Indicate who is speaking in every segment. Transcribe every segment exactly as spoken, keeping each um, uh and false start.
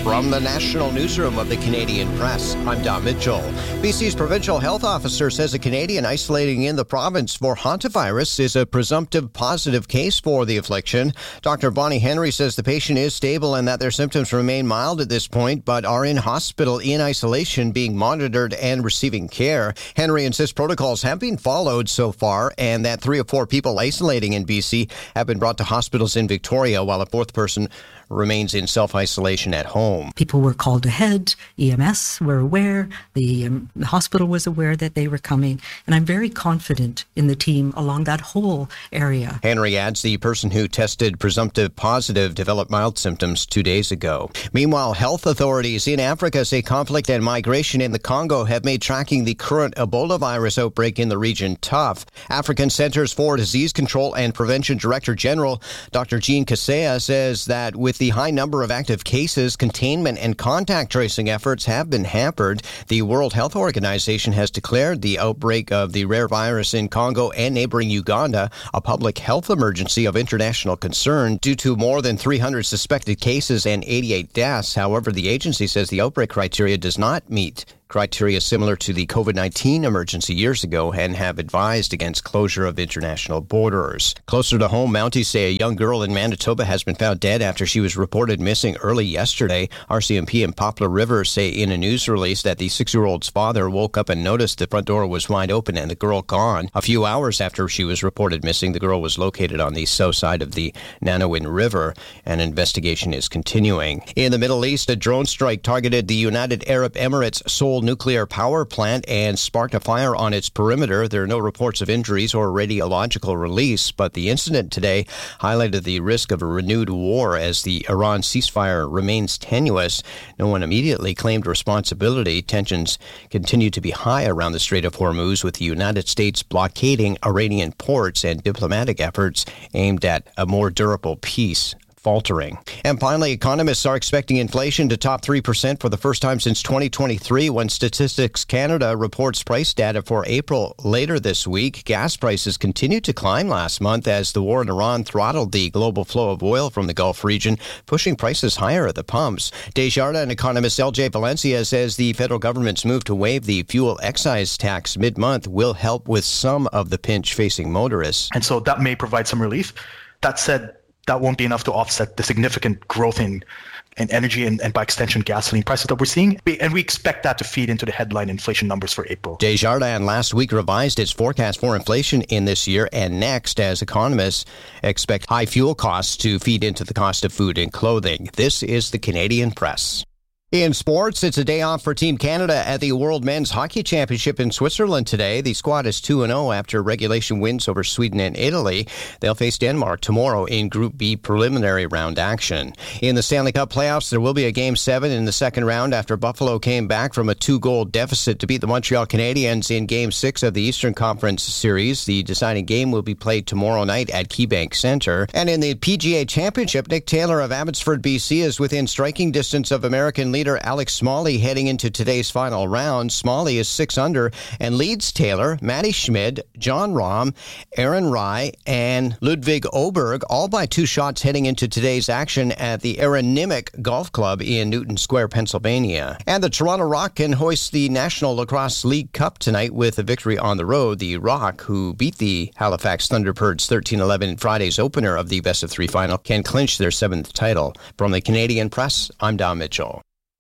Speaker 1: From the National Newsroom of the Canadian Press, I'm Don Mitchell. B C's provincial health officer says a Canadian isolating in the province for hantavirus is a presumptive positive case for the affliction. Doctor Bonnie Henry says the patient is stable and that their symptoms remain mild at this point, but are in hospital in isolation being monitored and receiving care. Henry insists protocols have been followed so far and that three or four people isolating in B C have been brought to hospitals in Victoria while a fourth person remains in self-isolation at home.
Speaker 2: People were called ahead. E M S were aware. The, um, the hospital was aware that they were coming. And I'm very confident in the team along that whole area.
Speaker 1: Henry adds the person who tested presumptive positive developed mild symptoms two days ago. Meanwhile, health authorities in Africa say conflict and migration in the Congo have made tracking the current Ebola virus outbreak in the region tough. African Centers for Disease Control and Prevention Director General Doctor Jean Kaseya says that with the high number of active cases, containment and contact tracing efforts have been hampered. The World Health Organization has declared the outbreak of the rare virus in Congo and neighboring Uganda a public health emergency of international concern due to more than three hundred suspected cases and eighty-eight deaths. However, the agency says the outbreak criteria does not meet criteria similar to the COVID nineteen emergency years ago and have advised against closure of international borders. Closer to home, Mounties say a young girl in Manitoba has been found dead after she was reported missing early yesterday. R C M P and Poplar River say in a news release that the six-year-old's father woke up and noticed the front door was wide open and the girl gone. A few hours after she was reported missing, the girl was located on the south side of the Nanowin River. An investigation is continuing. In the Middle East, a drone strike targeted the United Arab Emirates' Seoul nuclear power plant and sparked a fire on its perimeter. There are no reports of injuries or radiological release, but the incident today highlighted the risk of a renewed war as the Iran ceasefire remains tenuous. No one immediately claimed responsibility. Tensions continue to be high around the Strait of Hormuz, with the United States blockading Iranian ports and diplomatic efforts aimed at a more durable peace faltering. And finally, economists are expecting inflation to top three percent for the first time since twenty twenty-three when Statistics Canada reports price data for April later this week. Gas prices continued to climb last month as the war in Iran throttled the global flow of oil from the Gulf region, pushing prices higher at the pumps. Desjardins economist L J Valencia says the federal government's move to waive the fuel excise tax mid-month will help with some of the pinch facing motorists.
Speaker 3: And so that may provide some relief. That said, that won't be enough to offset the significant growth in, in energy and, and by extension gasoline prices that we're seeing. And we expect that to feed into the headline inflation numbers for April.
Speaker 1: Desjardins last week revised its forecast for inflation in this year and next as economists expect high fuel costs to feed into the cost of food and clothing. This is the Canadian Press. In sports, it's a day off for Team Canada at the World Men's Hockey Championship in Switzerland today. The squad is two and oh after regulation wins over Sweden and Italy. They'll face Denmark tomorrow in Group B preliminary round action. In the Stanley Cup playoffs, there will be a Game seven in the second round after Buffalo came back from a two-goal deficit to beat the Montreal Canadiens in Game six of the Eastern Conference Series. The deciding game will be played tomorrow night at KeyBank Center. And in the P G A Championship, Nick Taylor of Abbotsford, B C is within striking distance of American leader Alex Smalley heading into today's final round. Smalley is six under and leads Taylor, Matty Schmid, John Rahm, Aaron Rai, and Ludwig Oberg, all by two shots heading into today's action at the Aaron Nimick Golf Club in Newton Square, Pennsylvania. And the Toronto Rock can hoist the National Lacrosse League Cup tonight with a victory on the road. The Rock, who beat the Halifax Thunderbirds thirteen eleven in Friday's opener of the best of three final, can clinch their seventh title. From the Canadian Press, I'm Don Mitchell.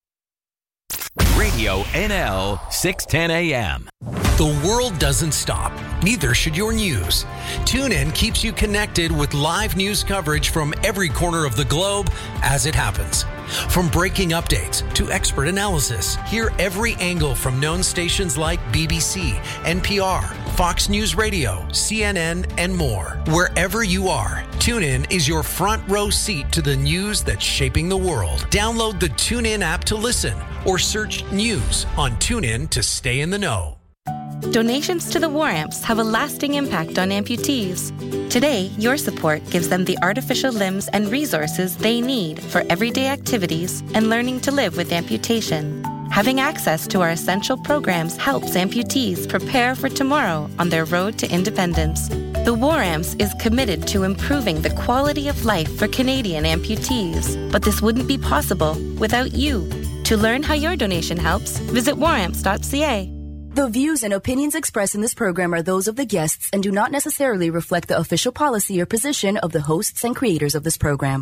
Speaker 4: Radio N L six ten A M.
Speaker 5: The world doesn't stop. Neither should your news. TuneIn keeps you connected with live news coverage from every corner of the globe as it happens. From breaking updates to expert analysis, hear every angle from known stations like B B C, N P R, Fox News Radio, C N N, and more. Wherever you are, TuneIn is your front row seat to the news that's shaping the world. Download the TuneIn app to listen or search news on TuneIn to stay in the know.
Speaker 6: Donations to the War Amps have a lasting impact on amputees. Today, your support gives them the artificial limbs and resources they need for everyday activities and learning to live with amputation. Having access to our essential programs helps amputees prepare for tomorrow on their road to independence. The War Amps is committed to improving the quality of life for Canadian amputees, but this wouldn't be possible without you. To learn how your donation helps, visit war amps dot c a.
Speaker 7: The views and opinions expressed in this program are those of the guests and do not necessarily reflect the official policy or position of the hosts and creators of this program.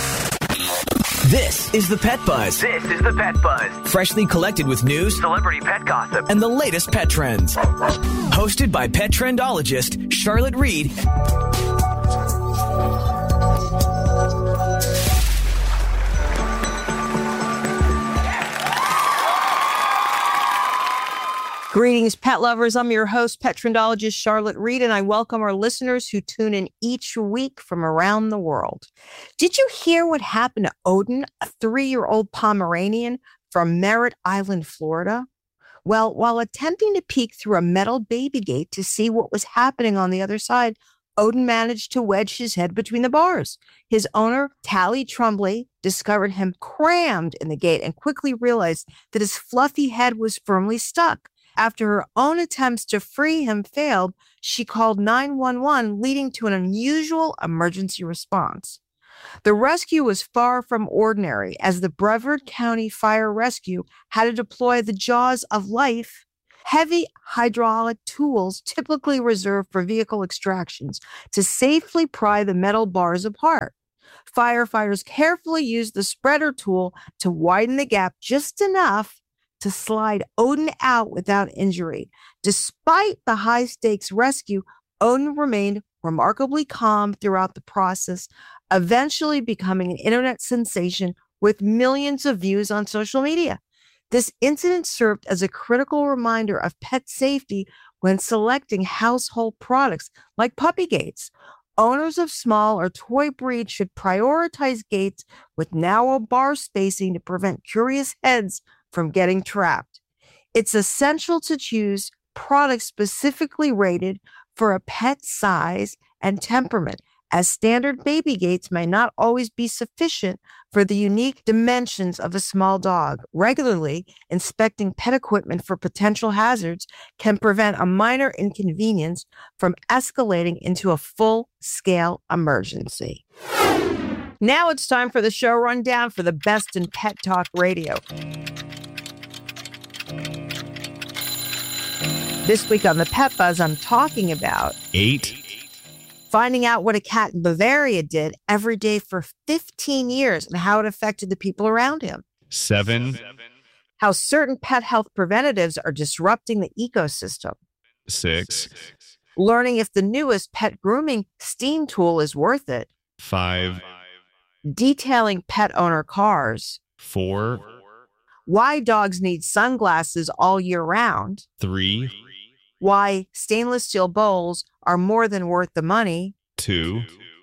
Speaker 8: This is the Pet Buzz.
Speaker 9: This is the Pet Buzz.
Speaker 8: Freshly collected with news,
Speaker 9: celebrity pet gossip,
Speaker 8: and the latest pet trends. Hosted by pet trendologist Charlotte Reed.
Speaker 10: Greetings, pet lovers. I'm your host, pet trendologist Charlotte Reed, and I welcome our listeners who tune in each week from around the world. Did you hear what happened to Odin, a three-year-old Pomeranian from Merritt Island, Florida? Well, while attempting to peek through a metal baby gate to see what was happening on the other side, Odin managed to wedge his head between the bars. His owner, Tally Trumbley, discovered him crammed in the gate and quickly realized that his fluffy head was firmly stuck. After her own attempts to free him failed, she called nine one one, leading to an unusual emergency response. The rescue was far from ordinary, as the Brevard County Fire Rescue had to deploy the Jaws of Life, heavy hydraulic tools typically reserved for vehicle extractions, to safely pry the metal bars apart. Firefighters carefully used the spreader tool to widen the gap just enough to slide Odin out without injury. Despite the high-stakes rescue, Odin remained remarkably calm throughout the process, eventually becoming an internet sensation with millions of views on social media. This incident served as a critical reminder of pet safety when selecting household products like puppy gates. Owners of small or toy breeds should prioritize gates with narrow bar spacing to prevent curious heads from getting trapped. It's essential to choose products specifically rated for a pet's size and temperament, as standard baby gates may not always be sufficient for the unique dimensions of a small dog. Regularly inspecting pet equipment for potential hazards can prevent a minor inconvenience from escalating into a full-scale emergency. Now it's time for the show rundown for the best in pet talk radio. This week on the Pet Buzz, I'm talking about
Speaker 4: Eight.
Speaker 10: Finding out what a cat in Bavaria did every day for fifteen years and how it affected the people around him.
Speaker 4: Seven.
Speaker 10: How certain pet health preventatives are disrupting the ecosystem.
Speaker 4: Six.
Speaker 10: Learning if the newest pet grooming steam tool is worth it.
Speaker 4: Five.
Speaker 10: Detailing pet owner cars.
Speaker 4: Four.
Speaker 10: Why dogs need sunglasses all year round.
Speaker 4: Three.
Speaker 10: Why stainless steel bowls are more than worth the money.
Speaker 4: Two.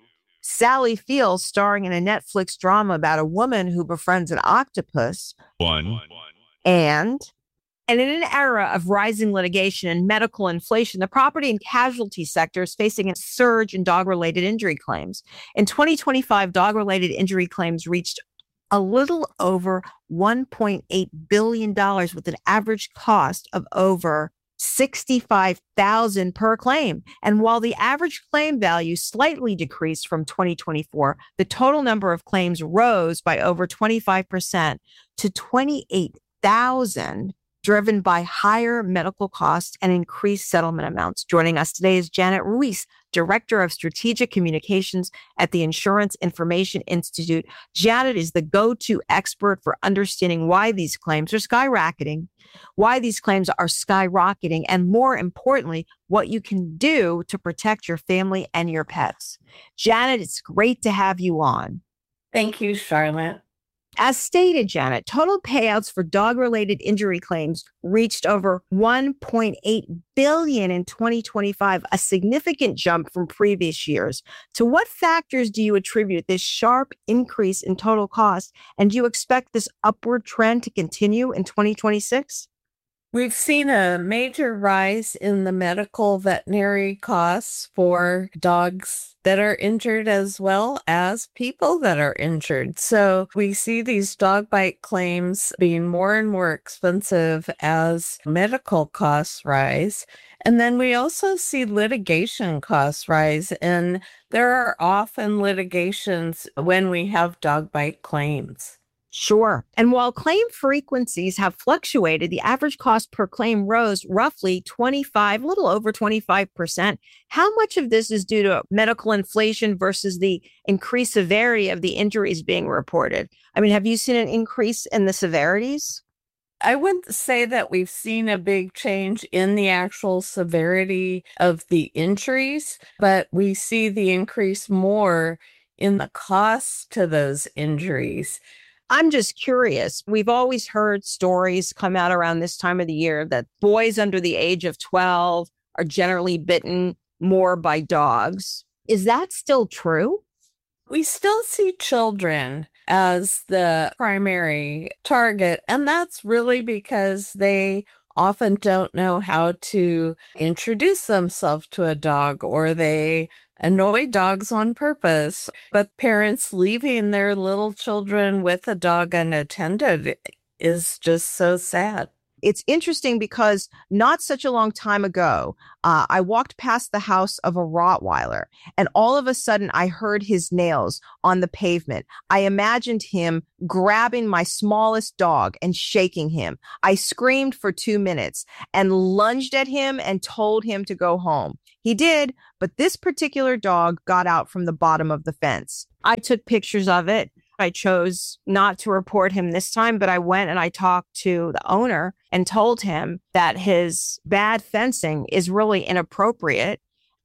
Speaker 10: Sally Fields starring in a Netflix drama about a woman who befriends an octopus.
Speaker 4: One.
Speaker 10: And, and in an era of rising litigation and medical inflation, the property and casualty sector is facing a surge in dog-related injury claims. In twenty twenty-five, dog-related injury claims reached a little over one point eight billion dollars with an average cost of over sixty-five thousand dollars per claim. And while the average claim value slightly decreased from twenty twenty-four, the total number of claims rose by over twenty-five percent to twenty-eight thousand, driven by higher medical costs and increased settlement amounts. Joining us today is Janet Ruiz, Director of Strategic Communications at the Insurance Information Institute. Janet is the go-to expert for understanding why these claims are skyrocketing, why these claims are skyrocketing, and more importantly, what you can do to protect your family and your pets. Janet, it's great to have you on.
Speaker 11: Thank you, Charlotte.
Speaker 10: As stated, Janet, total payouts for dog-related injury claims reached over one point eight billion dollars in twenty twenty-five, a significant jump from previous years. To what factors do you attribute this sharp increase in total cost, and do you expect this upward trend to continue in twenty twenty-six?
Speaker 11: We've seen a major rise in the medical veterinary costs for dogs that are injured as well as people that are injured. So we see these dog bite claims being more and more expensive as medical costs rise. And then we also see litigation costs rise, and there are often litigations when we have dog bite claims.
Speaker 10: Sure. And while claim frequencies have fluctuated, the average cost per claim rose roughly twenty-five, a little over twenty-five percent. How much of this is due to medical inflation versus the increased severity of the injuries being reported? I mean, have you seen an increase in the severities?
Speaker 11: I wouldn't say that we've seen a big change in the actual severity of the injuries, but we see the increase more in the costs to those injuries.
Speaker 10: I'm just curious. We've always heard stories come out around this time of the year that boys under the age of twelve are generally bitten more by dogs. Is that still true?
Speaker 11: We still see children as the primary target, and that's really because they often don't know how to introduce themselves to a dog, or they annoy dogs on purpose. But parents leaving their little children with a dog unattended is just so sad.
Speaker 10: It's interesting because not such a long time ago, uh, I walked past the house of a Rottweiler, and all of a sudden I heard his nails on the pavement. I imagined him grabbing my smallest dog and shaking him. I screamed for two minutes and lunged at him and told him to go home. He did, but this particular dog got out from the bottom of the fence. I took pictures of it. I chose not to report him this time, but I went and I talked to the owner and told him that his bad fencing is really inappropriate.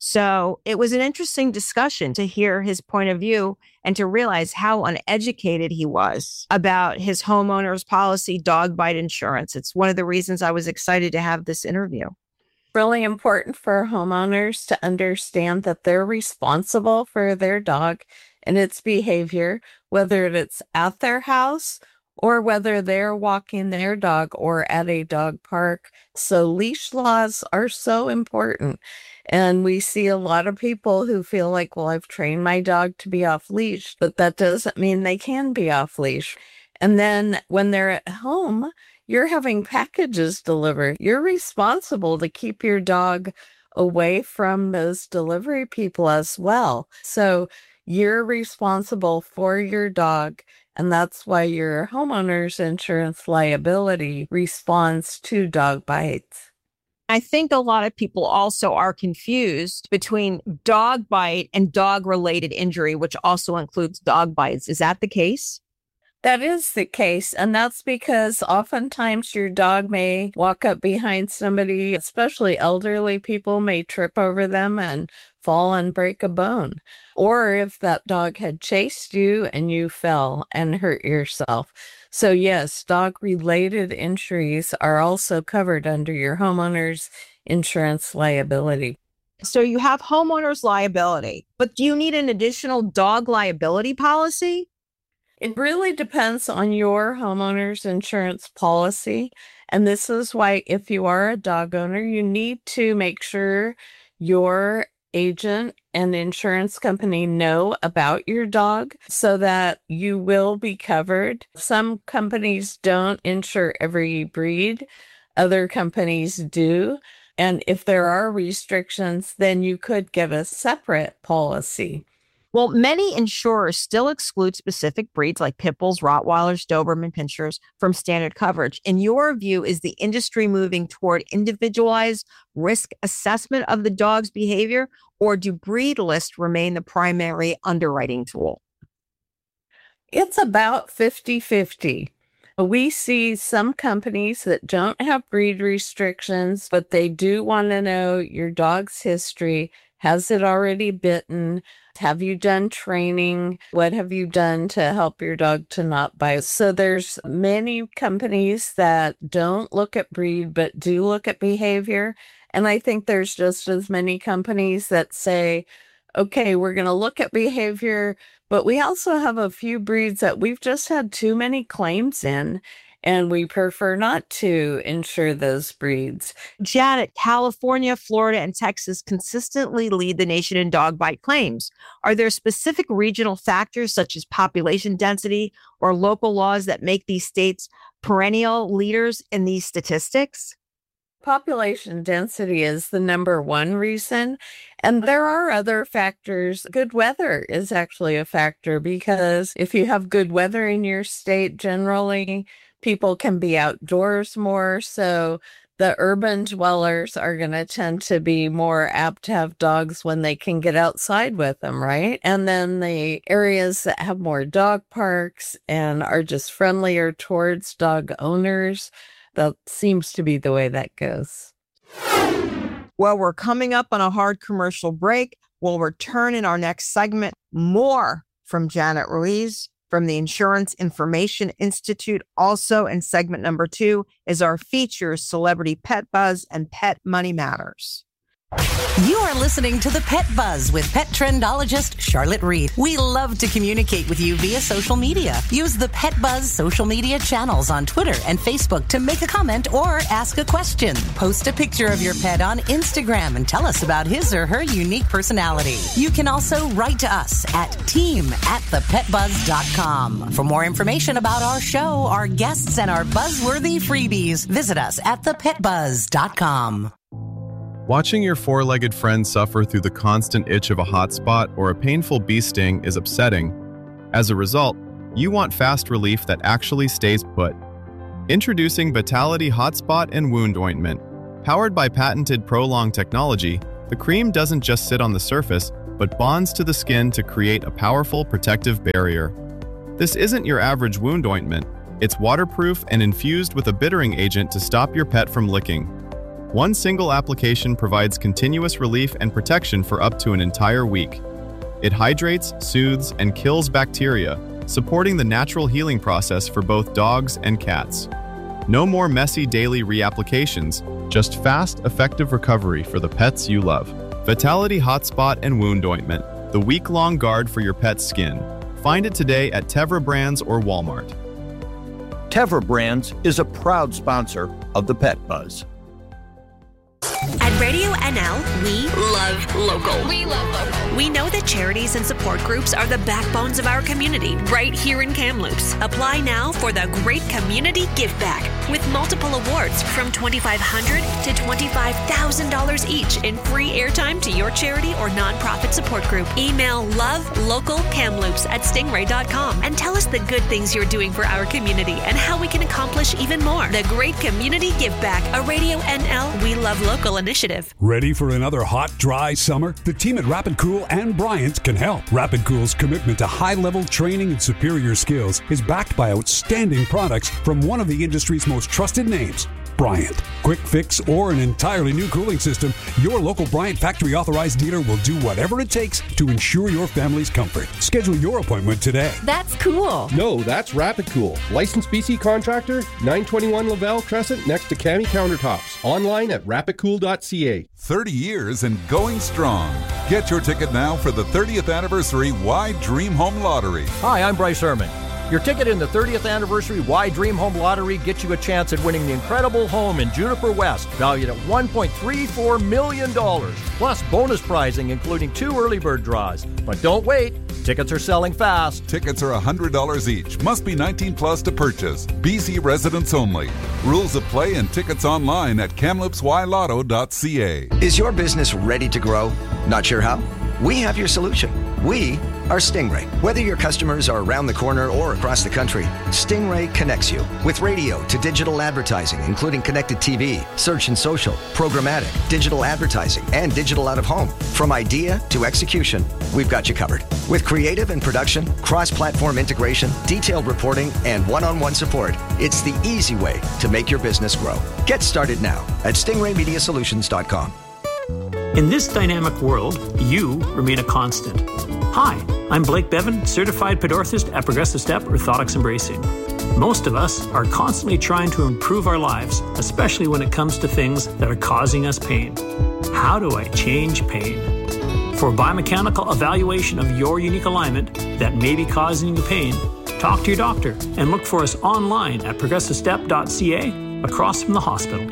Speaker 10: So it was an interesting discussion to hear his point of view and to realize how uneducated he was about his homeowner's policy, dog bite insurance. It's one of the reasons I was excited to have this interview.
Speaker 11: Really important for homeowners to understand that they're responsible for their dog and its behavior, whether it's at their house or whether they're walking their dog or at a dog park. So leash laws are so important. And we see a lot of people who feel like, well, I've trained my dog to be off leash, but that doesn't mean they can be off leash. And then when they're at home, you're having packages delivered. You're responsible to keep your dog away from those delivery people as well. So you're responsible for your dog, and that's why your homeowner's insurance liability responds to dog bites.
Speaker 10: I think a lot of people also are confused between dog bite and dog-related injury, which also includes dog bites. Is that the case?
Speaker 11: That is the case, and that's because oftentimes your dog may walk up behind somebody, especially elderly people may trip over them and fall and break a bone. Or if that dog had chased you and you fell and hurt yourself. So yes, dog-related injuries are also covered under your homeowner's insurance liability.
Speaker 10: So you have homeowner's liability, but do you need an additional dog liability policy?
Speaker 11: It really depends on your homeowner's insurance policy. And this is why if you are a dog owner, you need to make sure your agent and insurance company know about your dog so that you will be covered. Some companies don't insure every breed. Other companies do. And if there are restrictions, then you could get a separate policy.
Speaker 10: Well, many insurers still exclude specific breeds like pit bulls, Rottweilers, Doberman Pinschers from standard coverage. In your view, is the industry moving toward individualized risk assessment of the dog's behavior, or do breed lists remain the primary underwriting tool?
Speaker 11: It's about fifty-fifty. We see some companies that don't have breed restrictions, but they do want to know your dog's history. Has it already bitten? Have you done training? What have you done to help your dog to not bite? So there's many companies that don't look at breed, but do look at behavior. And I think there's just as many companies that say, okay, we're going to look at behavior, but we also have a few breeds that we've just had too many claims in. and we prefer not to insure those breeds.
Speaker 10: Janet, California, Florida, and Texas consistently lead the nation in dog bite claims. Are there specific regional factors such as population density or local laws that make these states perennial leaders in these statistics?
Speaker 11: Population density is the number one reason. And there are other factors. Good weather is actually a factor, because if you have good weather in your state, generally people can be outdoors more. So the urban dwellers are going to tend to be more apt to have dogs when they can get outside with them, right? And then the areas that have more dog parks and are just friendlier towards dog owners, that seems to be the way that goes.
Speaker 10: Well, we're coming up on a hard commercial break. We'll return in our next segment. More from Janet Ruiz from the Insurance Information Institute. Also in segment number two is our features, Celebrity Pet Buzz and Pet Money Matters.
Speaker 12: You are listening to The Pet Buzz with pet trendologist Charlotte Reed. We love to communicate with you via social media. Use the Pet Buzz social media channels on Twitter and Facebook to make a comment or ask a question. Post a picture of your pet on Instagram and tell us about his or her unique personality. You can also write to us at team at the pet buzz dot com. For more information about our show, our guests, and our buzzworthy freebies, visit us at the pet buzz dot com.
Speaker 13: Watching your four-legged friend suffer through the constant itch of a hot spot or a painful bee sting is upsetting. As a result, you want fast relief that actually stays put. Introducing Vitality Hotspot and Wound Ointment. Powered by patented Prolong technology, the cream doesn't just sit on the surface, but bonds to the skin to create a powerful protective barrier. This isn't your average wound ointment. It's waterproof and infused with a bittering agent to stop your pet from licking. One single application provides continuous relief and protection for up to an entire week. It hydrates, soothes, and kills bacteria, supporting the natural healing process for both dogs and cats. No more messy daily reapplications, just fast, effective recovery for the pets you love. Vitality Hotspot and Wound Ointment, the week-long guard for your pet's skin. Find it today at Tevra Brands or Walmart.
Speaker 14: Tevra Brands is a proud sponsor of the Pet Buzz.
Speaker 15: At Radio N L, we love local. We love local. We know that charities and support groups are the backbones of our community right here in Kamloops. Apply now for the Great Community Give Back with multiple awards from twenty-five hundred dollars to twenty-five thousand dollars each in free airtime to your charity or nonprofit support group. Email lovelocalkamloops at stingray dot com and tell us the good things you're doing for our community and how we can accomplish even more. The Great Community Give Back, a Radio N L We Love Local initiative.
Speaker 16: Ready for another hot, dry summer? The team at Rapid Cool and Bryant can help. Rapid Cool's commitment to high-level training and superior skills is backed by outstanding products from one of the industry's most trusted names, Bryant. Quick fix or an entirely new cooling system, your local Bryant factory authorized dealer will do whatever it takes to ensure your family's comfort. Schedule your appointment today.
Speaker 17: That's cool.
Speaker 18: No, that's Rapid Cool. Licensed B C contractor, nine twenty-one Lavelle Crescent next to Cami Countertops. Online at rapid cool dot c a.
Speaker 19: thirty years and going strong. Get your ticket now for the thirtieth anniversary Y Dream Home Lottery.
Speaker 14: Hi, I'm Bryce Herman. Your ticket in the thirtieth anniversary Y Dream Home Lottery gets you a chance at winning the incredible home in Juniper West, valued at one point three four million dollars, plus bonus prizing including two early bird draws. But don't wait, tickets are selling fast.
Speaker 19: Tickets are one hundred dollars each, must be nineteen plus to purchase. B C residents only. Rules of play and tickets online at kamloops y lotto dot c a.
Speaker 20: Is your business ready to grow? Not sure how? We have your solution. We are Stingray. Whether your customers are around the corner or across the country, Stingray connects you with radio to digital advertising, including connected T V, search and social, programmatic, digital advertising, and digital out of home. From idea to execution, we've got you covered. With creative and production, cross-platform integration, detailed reporting, and one-on-one support, it's the easy way to make your business grow. Get started now at stingray media solutions dot com.
Speaker 21: In this dynamic world, you remain a constant. Hi, I'm Blake Bevan, certified pedorthist at Progressive Step Orthotics Embracing. Most of us are constantly trying to improve our lives, especially when it comes to things that are causing us pain. How do I change pain? For biomechanical evaluation of your unique alignment that may be causing you pain, Talk to your doctor and look for us online at progressive step dot c a across from the hospital.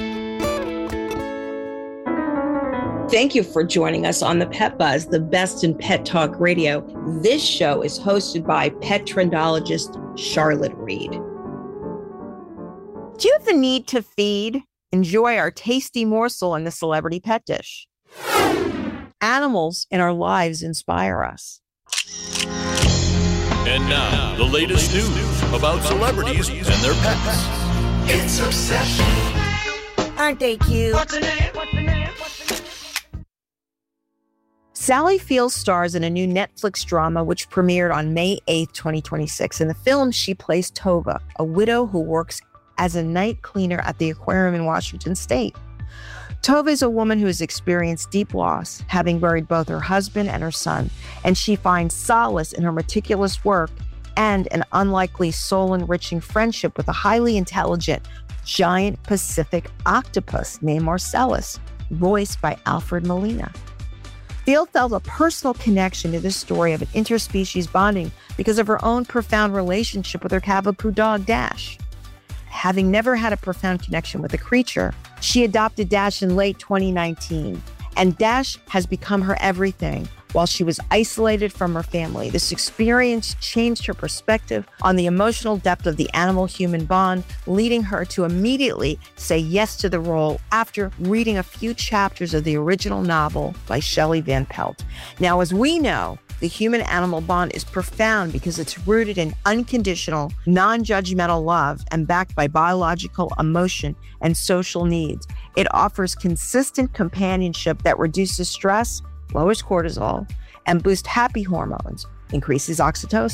Speaker 10: Thank you for joining us on the Pet Buzz, the best in pet talk radio. This show is hosted by pet trendologist Charlotte Reed. Do you have the need to feed? Enjoy our tasty morsel in the Celebrity Pet Dish. Animals in our lives inspire us.
Speaker 17: And now, the latest news about celebrities and their pets. It's Obsession.
Speaker 10: Aren't they cute?
Speaker 17: What's the name? What's the name?
Speaker 10: Sally Fields stars in a new Netflix drama which premiered on May eighth, twenty twenty-six. In the film, she plays Tova, a widow who works as a night cleaner at the aquarium in Washington State. Tova is a woman who has experienced deep loss, having buried both her husband and her son, and she finds solace in her meticulous work and an unlikely soul-enriching friendship with a highly intelligent, giant Pacific octopus named Marcellus, voiced by Alfred Molina. Field felt a personal connection to this story of an interspecies bonding because of her own profound relationship with her Cavapoo dog, Dash. Having never had a profound connection with a creature, she adopted Dash in late twenty nineteen, and Dash has become her everything while she was isolated from her family. This experience changed her perspective on the emotional depth of the animal-human bond, leading her to immediately say yes to the role after reading a few chapters of the original novel by Shelley Van Pelt. Now, as we know, the human-animal bond is profound because it's rooted in unconditional, non-judgmental love and backed by biological emotion and social needs. It offers consistent companionship that reduces stress, lowers cortisol, and boosts happy hormones, increases oxytocin,